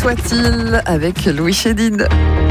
soit-il avec Louis Chédid.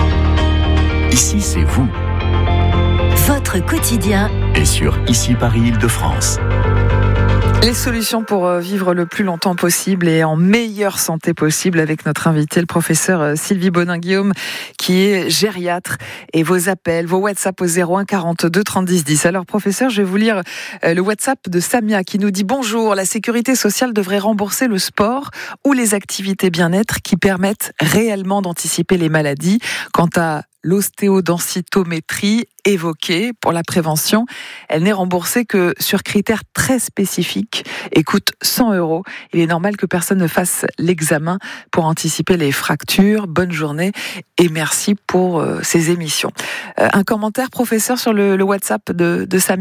Ici, c'est vous. Votre quotidien Et sur Ici Paris Île-de-France. Les solutions pour vivre le plus longtemps possible et en meilleure santé possible avec notre invité, le professeur Sylvie Bonin-Guillaume, qui est gériatre. Et vos appels, vos WhatsApp au 01 42 30 10 10. Alors professeur, je vais vous lire le WhatsApp de Samia qui nous dit « Bonjour, la sécurité sociale devrait rembourser le sport ou les activités bien-être qui permettent réellement d'anticiper les maladies. Quant à l'ostéodensitométrie évoquée pour la prévention, elle n'est remboursée que sur critères très spécifiques et coûte 100 €. Il est normal que personne ne fasse l'examen pour anticiper les fractures. Bonne journée et merci pour ces émissions. » Un commentaire, professeur, sur le WhatsApp de Samia ?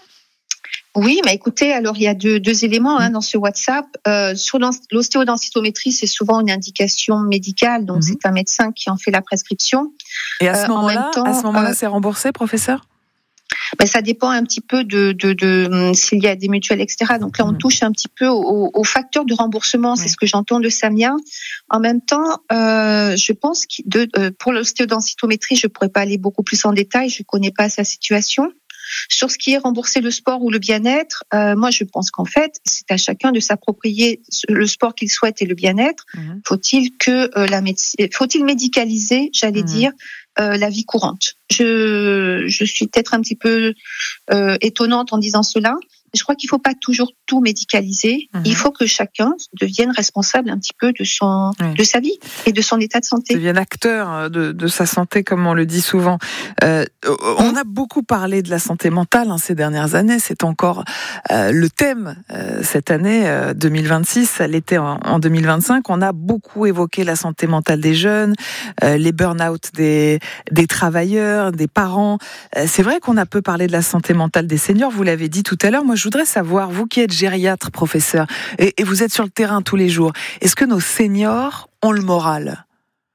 Oui, mais écoutez, alors il y a deux éléments dans ce WhatsApp. Sur l'ostéodensitométrie, c'est souvent une indication médicale, donc c'est un médecin qui en fait la prescription. Et à ce moment-là, c'est remboursé, professeur ? Ben, ça dépend un petit peu de s'il y a des mutuelles, etc. Donc là, on touche un petit peu aux facteurs de remboursement. C'est ce que j'entends de Samia. En même temps, je pense que pour l'ostéodensitométrie, je pourrais pas aller beaucoup plus en détail. Je connais pas sa situation. Sur ce qui est remboursé le sport ou le bien-être, moi je pense qu'en fait c'est à chacun de s'approprier le sport qu'il souhaite et le bien-être. Faut-il médicaliser, j'allais dire, la vie courante. Je suis peut-être un petit peu étonnante en disant cela. Je crois qu'il faut pas toujours tout médicaliser. Il faut que chacun devienne responsable un petit peu de sa vie et de son état de santé. Devienne acteur de sa santé, comme on le dit souvent. On a beaucoup parlé de la santé mentale ces dernières années. C'est encore le thème cette année 2026. Ça l'était en 2025. On a beaucoup évoqué la santé mentale des jeunes, les burn-out des travailleurs, des parents. C'est vrai qu'on a peu parlé de la santé mentale des seniors. Vous l'avez dit tout à l'heure. Moi, je voudrais savoir, vous qui êtes gériatre, professeur, et vous êtes sur le terrain tous les jours, est-ce que nos seniors ont le moral ?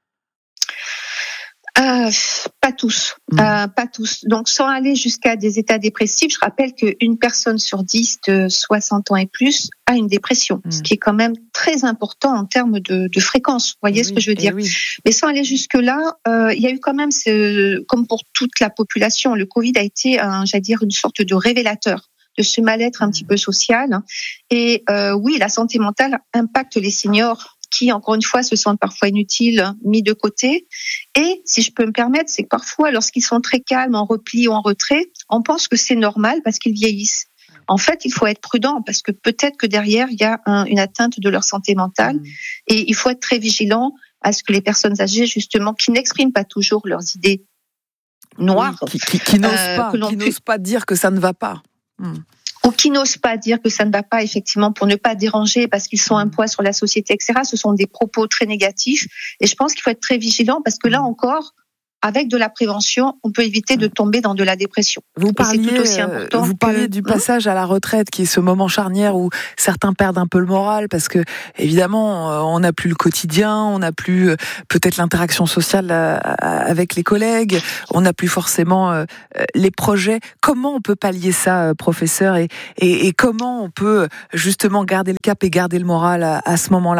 Pas tous. Pas tous. Donc, sans aller jusqu'à des états dépressifs, je rappelle qu'une personne sur 10 de 60 ans et plus a une dépression, ce qui est quand même très important en termes de fréquence. Vous voyez ce que je veux dire ? Mais sans aller jusque-là, il y a eu quand même, comme pour toute la population, le Covid a été, j'allais dire, une sorte de révélateur de ce mal-être un petit peu social. Et oui, la santé mentale impacte les seniors qui, encore une fois, se sentent parfois inutiles, mis de côté. Et, si je peux me permettre, c'est que parfois, lorsqu'ils sont très calmes, en repli ou en retrait, on pense que c'est normal parce qu'ils vieillissent. En fait, il faut être prudent parce que peut-être que derrière, il y a une atteinte de leur santé mentale. Et il faut être très vigilant à ce que les personnes âgées, justement, qui n'expriment pas toujours leurs idées noires, qui n'osent pas dire que ça ne va pas. Ou qui n'osent pas dire que ça ne va pas, effectivement, pour ne pas déranger, parce qu'ils sont un poids sur la société, etc. Ce sont des propos très négatifs. Et je pense qu'il faut être très vigilant, parce que là encore, avec de la prévention, on peut éviter de tomber dans de la dépression. Vous parliez du passage à la retraite, qui est ce moment charnière où certains perdent un peu le moral, parce que, évidemment, on n'a plus le quotidien, on n'a plus peut-être l'interaction sociale avec les collègues, on n'a plus forcément les projets. Comment on peut pallier ça, professeur, et comment on peut justement garder le cap et garder le moral à ce moment-là ?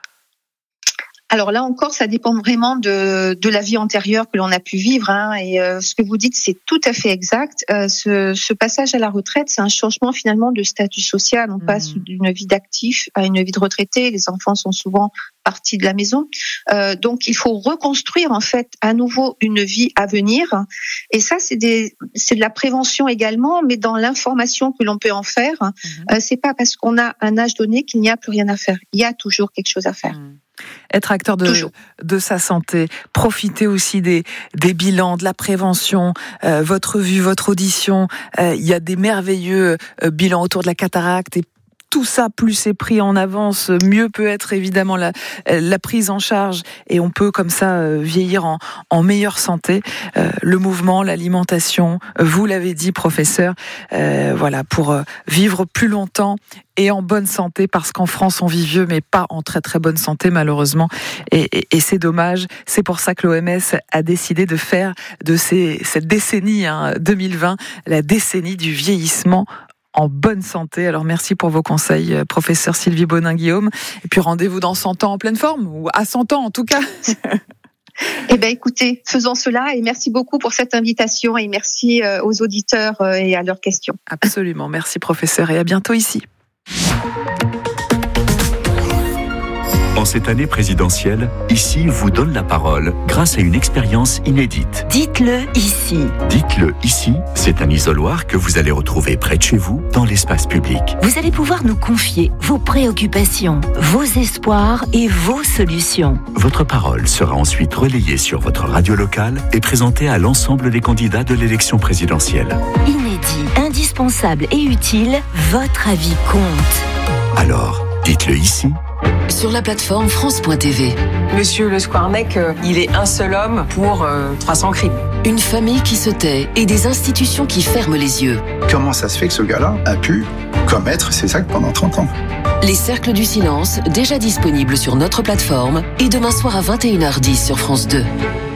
Alors là encore, ça dépend vraiment de la vie antérieure que l'on a pu vivre. Et ce que vous dites, c'est tout à fait exact. Ce passage à la retraite, c'est un changement finalement de statut social. On passe d'une vie d'actif à une vie de retraité. Les enfants sont souvent partis de la maison. Donc il faut reconstruire en fait à nouveau une vie à venir. Et ça, c'est de la prévention également, mais dans l'information que l'on peut en faire. C'est pas parce qu'on a un âge donné qu'il n'y a plus rien à faire. Il y a toujours quelque chose à faire. Être acteur de sa santé, profiter aussi des bilans, de la prévention, votre vue, votre audition. Il y a des merveilleux bilans autour de la cataracte et tout ça, plus c'est pris en avance, mieux peut être évidemment la prise en charge et on peut comme ça vieillir en meilleure santé. Le mouvement, l'alimentation, vous l'avez dit professeur, voilà, pour vivre plus longtemps et en bonne santé, parce qu'en France on vit vieux mais pas en très très bonne santé malheureusement, et c'est dommage. C'est pour ça que l'OMS a décidé de faire de cette décennie 2020 la décennie du vieillissement en bonne santé. Alors merci pour vos conseils, professeur Sylvie Bonin-Guillaume. Et puis rendez-vous dans 100 ans en pleine forme, ou à 100 ans en tout cas. Eh bien, écoutez, faisons cela et merci beaucoup pour cette invitation et merci aux auditeurs et à leurs questions. Absolument. Merci, professeur, et à bientôt ici. En cette année présidentielle, Ici vous donne la parole grâce à une expérience inédite. Dites-le ici. Dites-le ici, c'est un isoloir que vous allez retrouver près de chez vous, dans l'espace public. Vous allez pouvoir nous confier vos préoccupations, vos espoirs et vos solutions. Votre parole sera ensuite relayée sur votre radio locale et présentée à l'ensemble des candidats de l'élection présidentielle. Inédit, indispensable et utile, votre avis compte. Alors, dites-le ici. Sur la plateforme France.tv. Monsieur Le Squarnec, il est un seul homme pour 300 crimes. Une famille qui se tait et des institutions qui ferment les yeux. Comment ça se fait que ce gars-là a pu commettre ces actes pendant 30 ans ? Les cercles du silence, déjà disponibles sur notre plateforme, et demain soir à 21h10 sur France 2.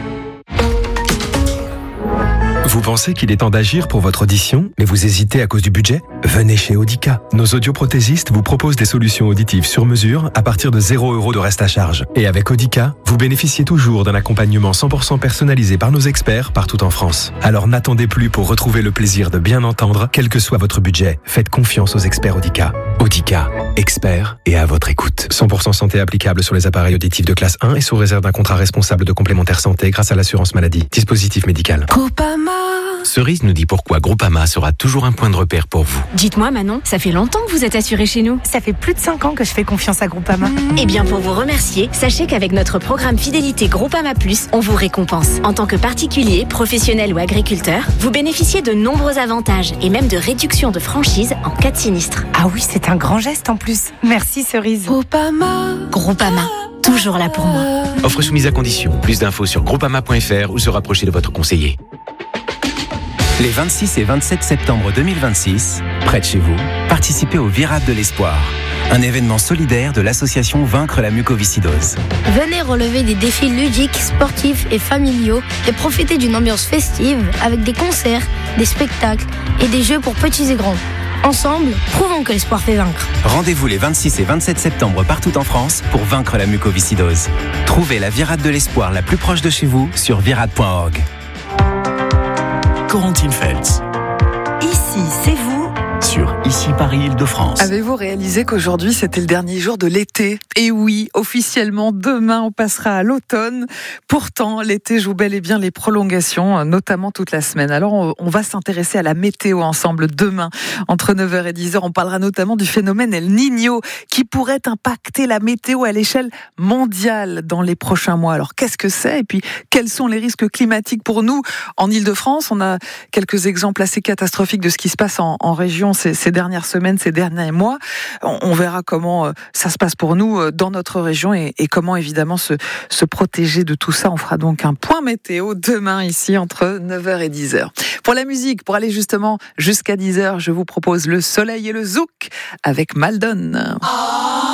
Vous pensez qu'il est temps d'agir pour votre audition, mais vous hésitez à cause du budget ? Venez chez Audica. Nos audioprothésistes vous proposent des solutions auditives sur mesure à partir de 0 € de reste à charge. Et avec Audica, vous bénéficiez toujours d'un accompagnement 100% personnalisé par nos experts partout en France. Alors n'attendez plus pour retrouver le plaisir de bien entendre, quel que soit votre budget. Faites confiance aux experts Audica. Audica, experts et à votre écoute. 100% santé applicable sur les appareils auditifs de classe 1 et sous réserve d'un contrat responsable de complémentaire santé grâce à l'assurance maladie. Dispositif médical. Groupama. Cerise nous dit pourquoi Groupama sera toujours un point de repère pour vous. Dites-moi Manon, ça fait longtemps que vous êtes assurée chez nous. Ça fait plus de 5 ans que je fais confiance à Groupama. Eh bien pour vous remercier, sachez qu'avec notre programme Fidélité Groupama Plus, on vous récompense. En tant que particulier, professionnel ou agriculteur, vous bénéficiez de nombreux avantages et même de réductions de franchise en cas de sinistre. Ah oui, c'est un grand geste en plus. Merci Cerise. Groupama, toujours là pour moi. Offre soumise à condition. Plus d'infos sur groupama.fr ou se rapprocher de votre conseiller. Les 26 et 27 septembre 2026, près de chez vous, participez au Virade de l'Espoir, un événement solidaire de l'association Vaincre la mucoviscidose. Venez relever des défis ludiques, sportifs et familiaux et profiter d'une ambiance festive avec des concerts, des spectacles et des jeux pour petits et grands. Ensemble, prouvons que l'espoir fait vaincre. Rendez-vous les 26 et 27 septembre partout en France pour vaincre la mucoviscidose. Trouvez la Virade de l'Espoir la plus proche de chez vous sur virade.org. Corentine Feltz. Ici, c'est vous. Sur Ici Paris-Île-de-France. Avez-vous réalisé qu'aujourd'hui c'était le dernier jour de l'été ? Et oui, officiellement demain on passera à l'automne. Pourtant l'été joue bel et bien les prolongations, notamment toute la semaine. Alors on va s'intéresser à la météo ensemble demain entre 9h et 10h. On parlera notamment du phénomène El Niño qui pourrait impacter la météo à l'échelle mondiale dans les prochains mois. Alors qu'est-ce que c'est ? Et puis quels sont les risques climatiques pour nous en Île-de-France ? On a quelques exemples assez catastrophiques de ce qui se passe en région ces dernières semaines, ces derniers mois. On verra comment ça se passe pour nous dans notre région et comment évidemment se protéger de tout ça. On fera donc un point météo demain ici entre 9h et 10h. Pour la musique, pour aller justement jusqu'à 10h, je vous propose Le Soleil et le Zouk avec Maldon.